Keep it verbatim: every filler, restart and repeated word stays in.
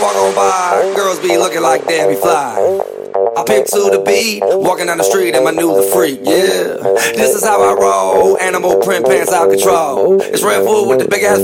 walk on by, girls be looking like Debbie Fly. I pimp to the beat, walking down the street and my new the freak, yeah. This is how I roll, animal print pants out control. It's Red Bull with the big ass